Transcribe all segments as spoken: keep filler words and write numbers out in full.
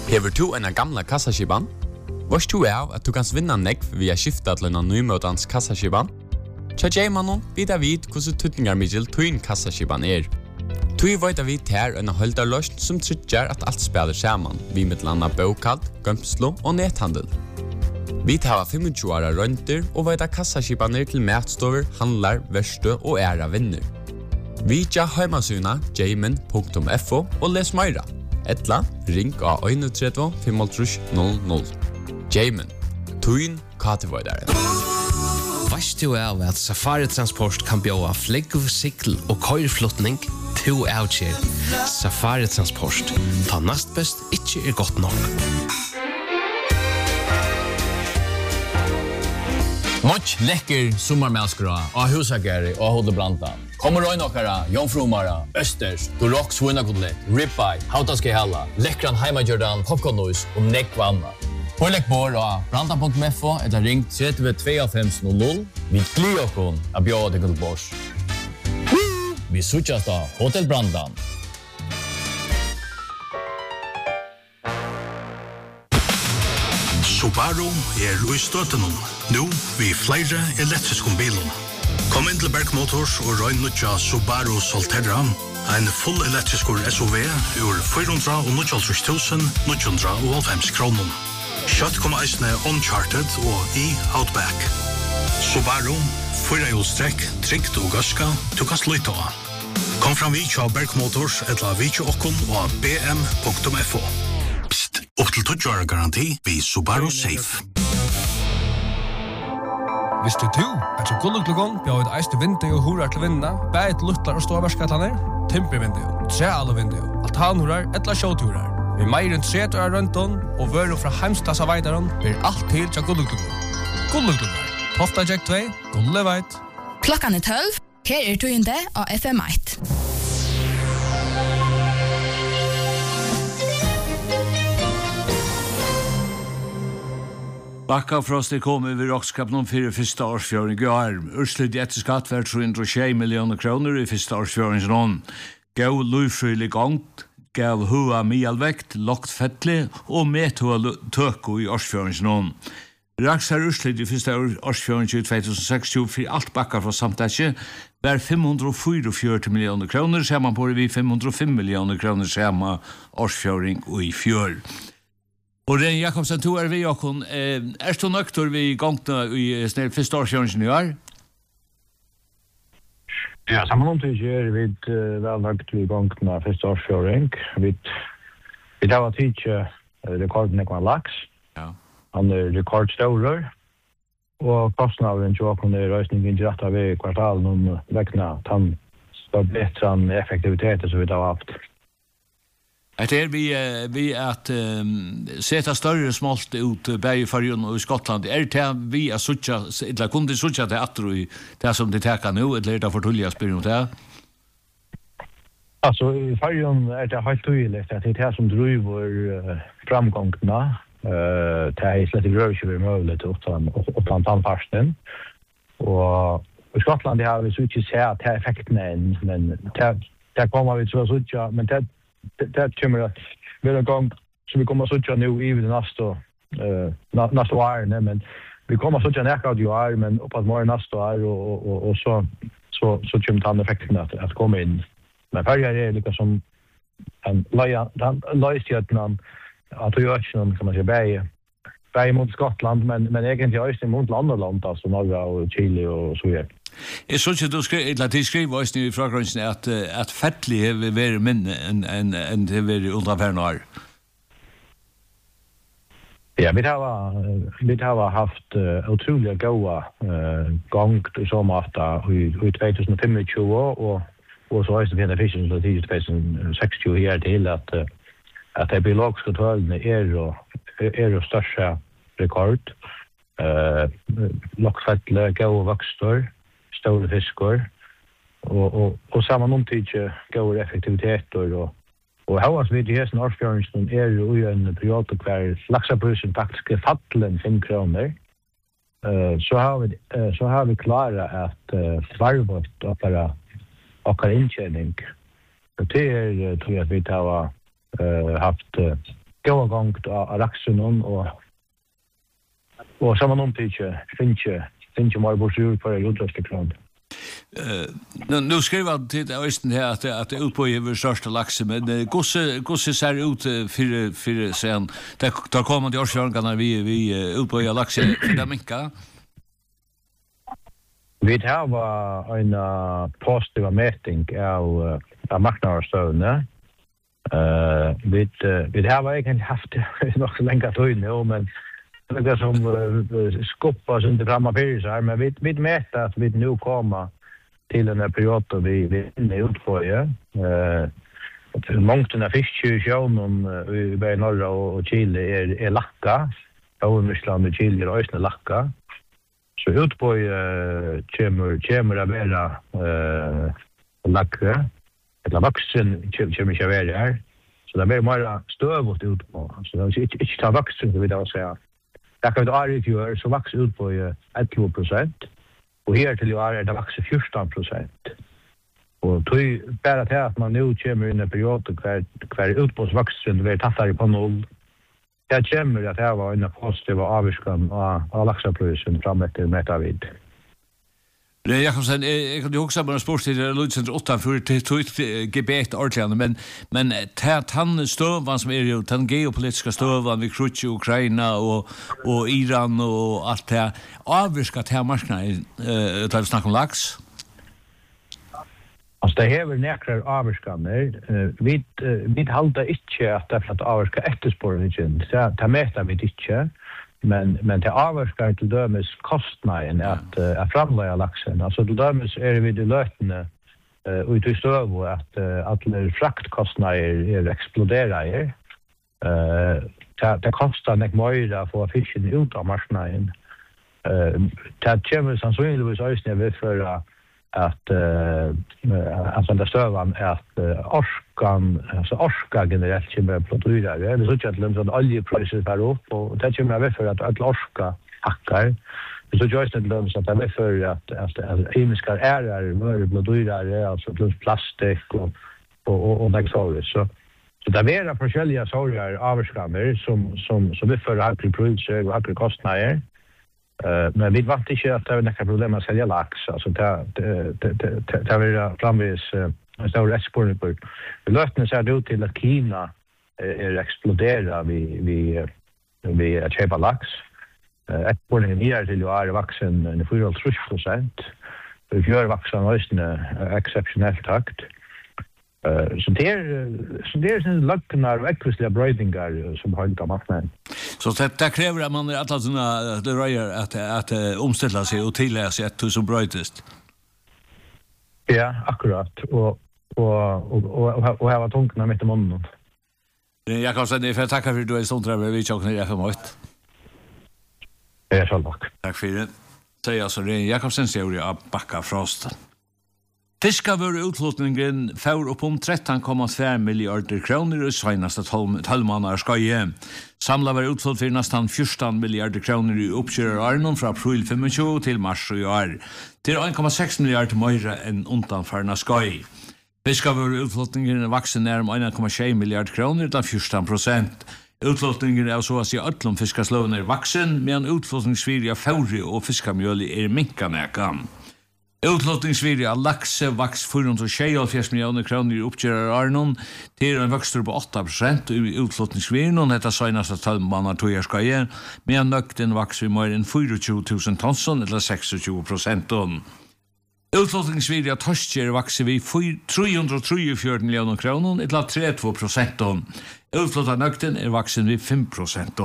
Hever du en gamla kassaskiban? Vars du er at du kan vinna nekv via skifta til en nymøtans kassaskiban? Tja J-mannen vidar vid hvordan tutningar middel tuin kassaskiban er. Tui veit vi ter en holdarløst som tryggjar at alt spelar saman, vi mittlanda bokald, gømslo og nethandel. Vi tar tjúgu åra rønter og veit at kassaskibaner til matstover, handlar, verste og æra vinner. Vi tja heimasuna jamin punktum f o og les meira. Etla, ring av tre ein fem null null. Jamin, tuin katevoidare. Vast du er at Safari Transport kan bjóa flegg, sikl og køyrflutning to avkjer. Safari Transport. Ta nast best ikkje er godt nok. Much lekker sommarmælskra av husageri og hodebranta. Kommer røy nokkara, jomfrumara, østers, dorok svunakodlet, ribeye, hautaske hella, lekkran heimagjørdan, popcornnois og nekvanna. Pålegg bor av branta punktum f o eller ring tre to fem null null. Vi gleder okkon av bjøa til Gullbors. Vi suttjast av Hotel Brandan. Subaru er i støttenom. Nå vi flere elektriske bilen. Kom inn til Berg Motors og røy nødja Subaru Solterra. En full elektrisk S U V ur fire hundre og nittiåtte tusen ni hundre og halvfems kroner. Kjøtt kommer eisne Uncharted og i Outback. Subaru, fire hjulstrekk, trygt og gaska, du kan sluta av. Kom fram vi til Berg Motors eller vi til okkon og b m punktum f o. Psst, opp til tjúgu åra garanti vi Subaru Safe. Visste du at så gulluklugon bjør et eiste vindu og horar til vinna, bæt luttlar og ståverskatlaner, timpervindu, trealvindu, altanhorar etla sjåturar. Vi meir enn tretu av rønton og vøru fra heimstassa veidaron blir alt til til gulluklugon. Gulluklugon, Tofta Jack två, Gulle veit. Klokkan er tolv, her er tøyende av F M ett. Bakka Frost er kommet ved Rockskap noen fire første årsfjøring i år. Urslut i etter skatt var tre hundre og tjue millioner kroner i første årsfjøringens noen. Gav lufrylig gongt, gav hua mialvekt, lokt fettlig og methua tøko i årsfjøringens noen. Raks her urslut i første årsfjøring i tjueseksten for alt bakka fra samtetje var fem hundre og fyrtifjørt millioner kroner, ser man på det vi fem hundre og fem millioner kroner samme årsfjøring i fjør. Og Ren Jakobsen, du er vi, Jakobsen. Er du nøkter vi gongta i sned første årsfjøringen i år? Ja, sammenhåndtid er vi vel nøkt vi gongta første årsfjøring. Vi har tid rekorden ekvann laks. Ja. Han er rekordstører. Og kostnaden til Jakobsen er røysningen til rett av i kvartalen om vekkene at han skal bedre enn effektiviteter som vi har haft. At er vi, vi at um, seta større smolt ut bæg i Färjön og i Skottland, er det vi er suttja, eller kunne de suttja til atro i det som de teka nå, eller er det for tulliga spyrir om det? Altså, i Färjön er det helt tydelig at det er det som driver uh, framgångna. Uh, det er slett ikke rør ikke vi mulig til åttan tannparsten. Og i Skottland har vi så ikke sett til effektene, men det kommer vi til å suttja, men det det det kommer att vara en gång så vi kommer att söka nu i det nästa eh nästa år men vi kommer att söka nästa år men uppåt morgon nästa år och och och så så så kommer det effekten att att komma in men färja är lika som en laja lajstjärnan att göra någon kan man säga bäj bäj mot Skottland men men egentligen är det mot andra land alltså Norge och Chile och så vidare. Jeg synes ikke du skrev, eller til skriv var i fragrunsen at, at fettlig har vært minne enn en, en det har vært underfærende år. Ja, vi har, vi har haft uh, utrolig gode uh, gång i så måte i, i tjugo tjugofem og, og så har det vært fisken til tjugo seksten her til at, uh, at de biologiske tølene er jo er jo største rekord. Uh, Lokkfettle, gode vokstor, store fiskor og og og saman omtidje gode effektiviteter og og how as vi det her Norrfjorden er jo i en periode kvar laksaprisen faktisk er fallen fem kroner. Eh så har vi uh, så har vi klara at uh, varvot og para och inntjäning. Det är tror jag att vi har uh, haft uh, gångt av laksen och och samma nomtidje finns ju finns ju mer borsur för jordlöskekran. Uh, nu, nu skriver han til Øysten her at, at det er utpå i største lakse, men uh, hvordan ser det ut uh, for, for sen, der, der kommer til årsjørngene vi, vi uh, utpå i lakse, for det minka? Vi har en uh, positiv mätning av, uh, av marknadsstøvende. Uh, vi, uh, vi har egentlig haft det nok så lenge tøy nå, men det er som uh, skoppas under framma pyrisar, men vi, vi mäter att vi nu kommer till en period då vi, vi är ute på. Ja. Uh, mångten av fiskekjøsjonen uh, i både Norra och Chile är, är lacka. Och Ryssland och Chile är ösna lacka. Så ut på uh, kommer, kommer att vara uh, lacka. Eller vuxen kommer inte att vara här. Så det blir mer stövåt ut på. Så det är inte, inte ta vuxen, det vill jag säga. Det kan vi ha i fjör, så vokser ut på elva procent. Og her til i år er det vokser fjorton procent. Og tog bare til at man nu kommer inn i en periode hver, hver utbåsvoksen vil tattere på noll. Det kommer at det var en positiv avvirkning av, av lakseprøysen frem etter metavid. Nej, Jakobsen, jag kan ju också bara sport till Ludsens åtta för till till gebet ordentligt, men men tät han stövan som är ju den geopolitiska stövan vi krutch Ukraina och och Iran och allt det avviska till marknaden eh tar vi snack om lax. Alltså det här är näkrar avvirkaner. Vi vi håller inte att det att avvirka efterspårningen. Så ta mäta vi inte. Men men det avvarskar till dömes kostnaden att uh, att framlägga laxen. Alltså till dömes är vi det lötne uh, ut i stöv att uh, att när fraktkostnader är exploderar. Eh uh, det kostar nek mer att få fisken ut av marknaden. Eh uh, det kommer sannolikt också när för att uh, alltså det stövan är att uh, orskan alltså orska generellt kommer på dyrare. Det är så att lömsa oljepriset var upp och det kommer väl för att att orska hackar. Så just det lömsa att det är för att att kemiska är mer på dyrare alltså plus plastik och och och det så så så det är några olika sorter avskamer som som som vi för att priser och att kostnader. Uh, men vi vant ikke at det er nekka problem med å selge laks. Altså, det er framvis en stor eksport. Løtene ser det ut til at Kina er eksplodera vi, vi, vi kjøper laks. Uh, Eksportningen her til jo er vaksen fire komma tre procent. Vi gjør vaksen også eksepsjonelt takt. Uh, så det er så det er sånne løkkenar og ekvislige brøydingar som har litt av marknaden. Så det, det kräver att man är alla såna det röjer att att uh, omställa sig och tillägga sig ett som brötest. Ja, akkurat. Och och och och och ha tunkarna mitt i munnen. Jag kan säga det för tacka för att du är sånt där vi chockar ner för mat. Ja, så tack. Tack för det. Säger alltså det Jakobsen säger ju att backa frost. Fiska var utlåtningen för upp om tretton komma två miljarder kronor i senaste tolv månader skoje. Samla var utlåt för nästan fjorton miljarder kronor i uppkörar Arnon från april tjugofem till mars i år. Till en komma sex miljarder mer än undanförna skoj. Fiska var utlåtningen vuxen närm en komma sju miljarder kronor utan fjorton procent. Utlåtningen är så att säga öllom fiskaslån är vuxen medan utlåtningsvirja fåri och fiskamjöl är minkanäkan. Utlåtningsvirja laxe vaks fyra komma sjettioåtta miljoner kronor i uppgörar Arnon till en växtur på åtta procent i utlåtningsvirja detta senaste tolv månader tog jag ska igen medan nökten vaks vid mer än tjugofyra tusen tonson eller tjugosex procent. Utlåtningsvirja torskjer vaks vid tre komma trefyra miljoner kronor eller trettiotvå procent. Utlåta nökten är vaksen vid fem procent.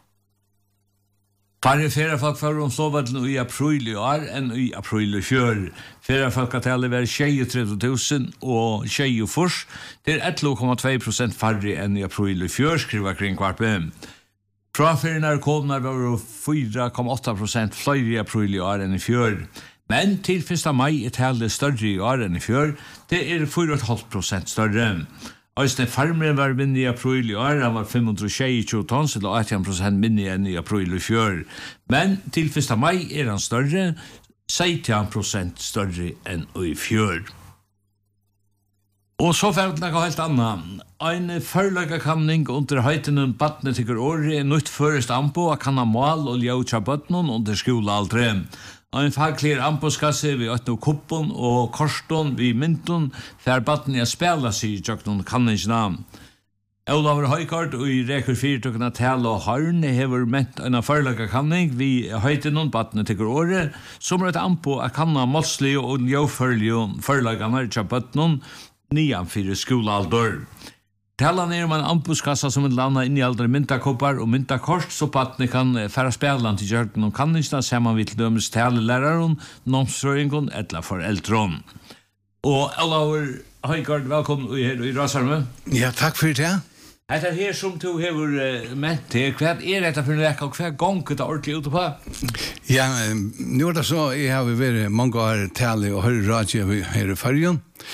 Färre feriefolk för om Slovaden i april i år än i april i fjör. Feriefolkatallet var tjugotrettio tusen och tjugofors till elva komma två procent färre än i april i fjör, skriver kring kvarpen. Fraferierna komna var fyra komma åtta procent fler i april i år än i fjör. Men till första maj är tallet större i år än i fjör. Det är fyra komma fem procent större. Øysten farmeren var minne i april i år, han var fem hundre tjugotjue tons, eller åttio procent minne enn i april i fjør. Men til første maj er han større, sytten procent større enn i fjør. Og så får vi noe helt annet. En førløygakanning under høytenen badne tykker året er nytt først ampo av kanna mål og ljøtja bøtnen under skolealdre. En fagklir amposkasse vi åttno kuppon og korston vi myntun fer badne er spela seg i tjøknon kanningsna. Olaver Høykart og i rekur fyrtøkna tal og harn hever ment en førløygakanning vi høytenen badne tykker året som er et ampo av kanna målslig og ljøfølge førløyganar tja bøtnen nian fyrir skolealder. Talan er om en ampuskassa som vil landa inn i aldre myntakoppar og myntakort, så patne kan færa spelan til kjørten og kanningsna, ser man vil dømes talelæraren, nomsrøyngon, etla foreldron. Og Olaver Høykard, velkommen her i Rasarme. Ja, takk for det. Det er her som du hever uh, ment til. Hva er dette for en vekk, og hva gong er det ordentlig ute på? Ja, nå er det så, jeg har vært mange år tale og høyre radio her i Fyrjon,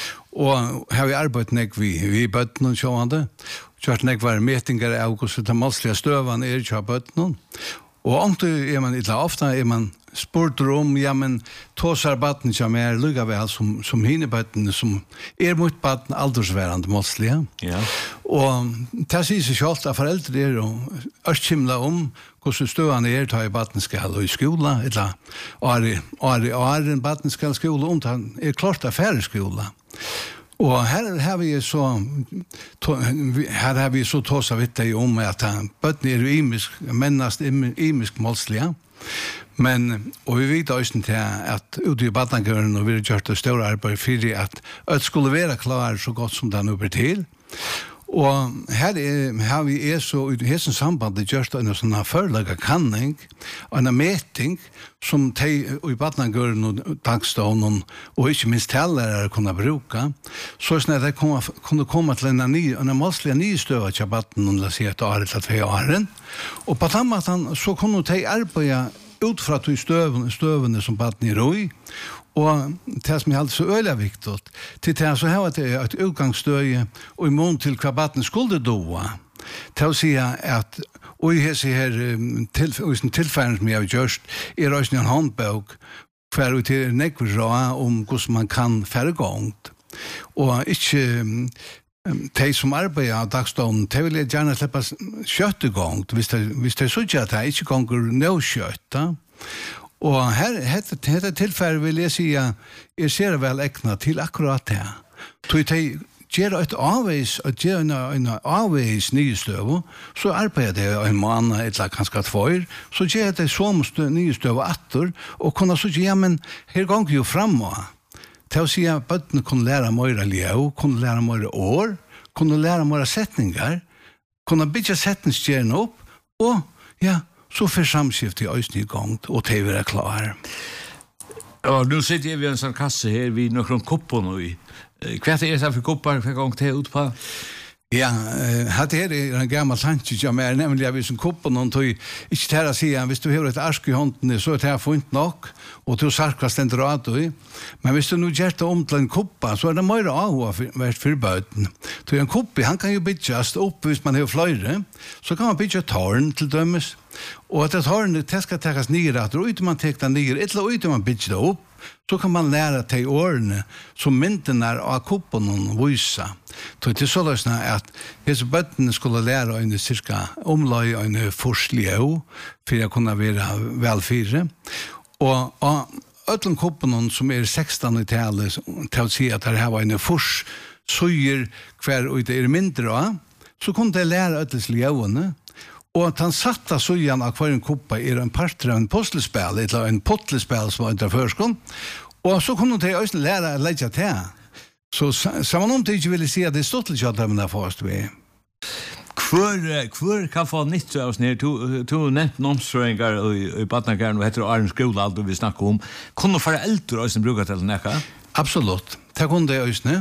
og har vi arbeidet nek vi, vi i bøtten og sjående. Kjørt nek var metinger av hvordan det målslige støvene er i bøtten. Og ångte er man illa ofta, er man spurt om, ja, men tåsar baden som er lukka vel som, som hine baden, som er mot baden aldersværende målslige. Ja. Og det sier seg selv at foreldre er og ørskimla om hvordan støvene er til baden skal i skola, eller åre, åre, åre, baden skal i skola, om det er klart affære skola. Og her har vi så to, her har vi så tåsa vitt deg om at bøtten er imisk, mennast imisk målslige. Men, og vi vet også til at ute i badnagøren og vi har gjort det større arbeid for at alt skulle være klar så godt som det nå blir til. Og her er, har vi er så i hessen sambandet gjort en sånn førlaga kanning, en meting som de i badnagøren og dagstånden og ikke minst tallere kunne bruke, så sånn at de kunne komme til en, ny, en målslig ny støve til badnen og la si et år eller tve åren. Og på den måten så kunne de arbeide ut fra de støvene, støvene som badnen er i, og det som er alltid så øyelig viktig, til det så har det et utgangsstøye og i mån til hva badnen skulle doa. Til å si at og i hese her tilfæren som jeg har gjort, er også en håndbok hver ut til nekver råd om hvordan man kan færre gongt. Og ikke de som arbeider av dagstånden, de vil jeg gjerne slippe kjøtt i gongt, hvis de, hvis de så ikke at de ikke gonger nå kjøtt. Og her, dette, dette tilfære vil jeg si at jeg ser vel ekna til akkurat det. Så jeg gjør et avveis, og gjør en, en avveis nye støv, så arbeider jeg en måned, eller kanskje tvær, så gjør jeg det som nye støv atter, og kunne så gjøre, ja, men her ganger jo fremover. Til å si at bøttene kunne lære mer liv, kunne lære mer år, kunne lære mer setninger, kunne bygge setningsgjørende opp, og ja, så får samskift i øyne i gang, og til vi er klare. Og nå sitter jeg ved en sånn kasse her, vi er noen kopper nå i. Hva er det for kopper, hva gang til ut på? Ja, uh, det er en gammel tanke som er nemlig at vi som kopper noen tog, ikke til å si at hvis du har et arsk i hånden, så er det funnet nok, og du sarkar stendur av det. Men hvis du nu gjør det om til en koppa, så er det mer avhåa vært for bøten. Så en koppi, han kan jo bytjast opp hvis man har fløyre, så kan man bytja tårn til dømes, og at tårnet det skal tekas nyer, og ut man tek det nyer, eller ut man bytja det opp, så kan man lære til årene som myndene av koppen og vysa. Så det er så løsne at disse bøttene skulle lære en cirka omløy og en forslige for å kunne være velfyre. Og av øtlen koppen som er seksten i tale til å si at det her var en fors søyer hver og det er mindre av, så kunne de lære øtles ljøvene. Og at han satte søyan av hver en koppa er en parter av en postelspel, eller en potlespel som var under førskånd. Og så kunne de også lære å legge til. Så sammen om de ikke ville si at det er stått litt kjøtt av mine først vi. Hvor, hvor kan få nytt av oss ned? To nevnt nomstrøyngar i Badnagaren, og heter Arens skole, alt vi snakker om. Kunne foreldre også bruke til den ekka? Absolutt. Det kunne de også.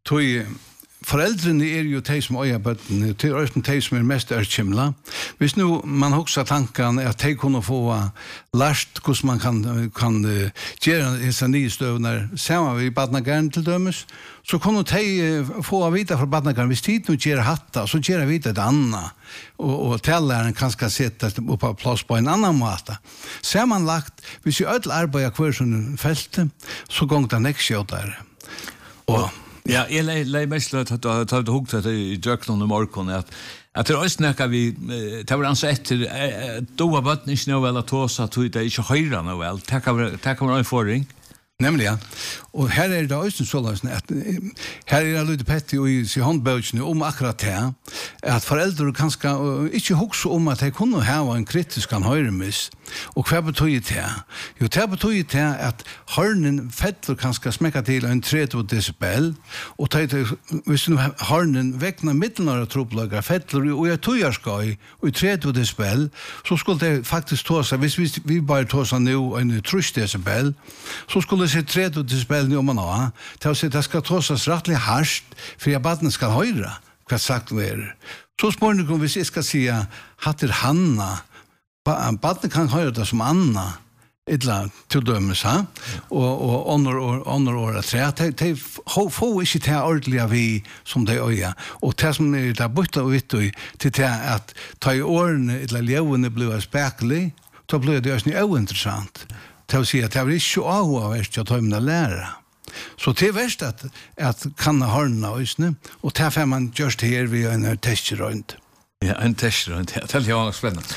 Foreldrene er jo de som øyer bøttene, det er også de som er mest ørkjimla. Hvis nu man hoksa tanken at de kunne få lært hvordan man kan, kan uh, gjøre disse nye støvner sammen med Badnagaren til dømes, så kunne de uh, få vite fra Badnagaren, hvis de nu gjør hatta, så gjør vite et annet, og, og telleren kan skal sette opp på plass på en annan måte. Sammanlagt, hvis vi ødel arbeider hver sånn feltet, så gong det nekskjøtere. Og Ja, jeg lei lei mest at du har tatt hugt at i døknen i morgen, at at det er også nekka vi, det var ansett etter, doa bøtten ikke noe vel at tåsa, at det ikke høyre noe vel, det kan være en forring. Nemlig, ja. Og her er det også så løsende at her er det litt petti og i sin håndbøkene om akkurat det, at foreldre kanskje ikke hukse om at de kunne hava en kritisk an høyremis. Og hva betyr det? Jo, det betyr det at hørnen fettler kanskje smekka til en trettio decibel, og det, hvis nu hørnen vekna middelnare tropplager fettler og i tøyarskøy og i trettio decibel, så skulle det faktisk tåsa, hvis vi, vi bare tåsa nå en trus decibel, så skulle det se trettio decibel nu om man har, til å si at det skal tåsas rettelig harsht, for at baden skal høyre, hva sagt vi er. Så spør ni hvis jeg skal si hatt er Hanna, baden kan høyre det som Anna, illa til dømes, ha? Og, og ånder året tre, de får ikke til ordentlige vi som de øya. Og det som er det bytta ut til det at ta i årene, illa levende blir spekelig, så blir det også uinteressant. Det vil si at det er ikke avhåverst til å ta med å lære. Så det er verst at, at kan ha hørnene også, og det er man gjørst her ved en testrønt. Ja, en testrønt, ja, det er jo spennende.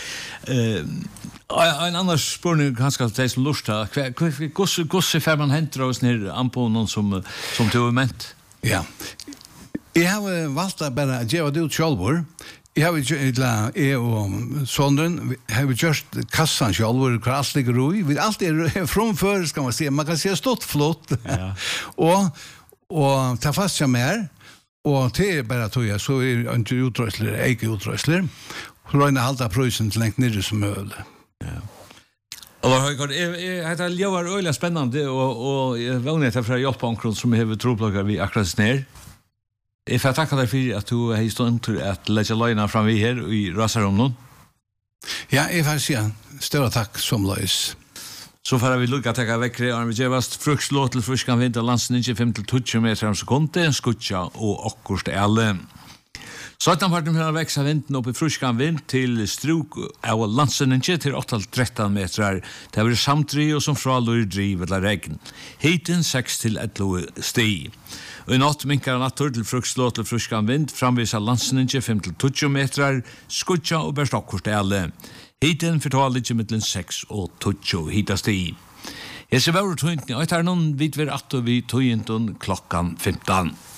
Uh, en annan spørning kanskje til deg som lusta, hvordan får man henter oss ned an på noen som, som du har ment? Ja, jeg har valgt å bare gjøre det ut sjølvor. Jeg har gjort, jeg og Sondren, har vi gjort kassan sjølvor, hvor alt ligger ro i. Vi alltid er framfør, skal man si. Man kan si stått flott. Ja. og, og ta fast seg mer, og til bare tog jeg, så er det ikke utrøsler, ikke utrøsler. Så røyner halda prøysen til lengt nere som mulig. Ja. Og Høygård, jeg heter Ljøvar øyla spennende, og, og jeg vågner etter fra Hjelpankron som hever troplager vi akkurat ned. Jeg får takke deg for at du har stått til at legge løgna fram vi her i Rasaromnon. Ja, jeg får si større takk som løys. Så får vi lukka takka vekkre, og vi gjevast frukslå til fruskan vind av landsen ikke fem til tjue meter om sekundet, skutja og okkurst alle. Sånn parten har veksa vinden opp i fruskan vind til struk av landsen ikke til åtte til tretton meter. Det er samtri og som fralur driv eller regn. Hiten seks til elleve sti. Og i natt minkar natur til frukslå til fruskan vind, framvisa landsen ikke fem til tjue meter, skutja og berst okkurst alle. Hiten fortal ikke mittlen seks og tjue hitast i. Jeg ser var tøyntni, og etter noen vidt vi at vi tøyntun klokkan femton.